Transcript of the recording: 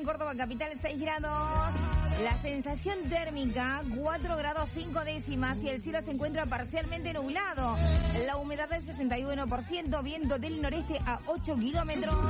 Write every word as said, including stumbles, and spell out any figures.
Córdoba capital seis grados. La sensación térmica cuatro grados cinco décimas y el cielo se encuentra parcialmente nublado. La humedad del sesenta y uno por ciento, viento del noreste a ocho kilómetros.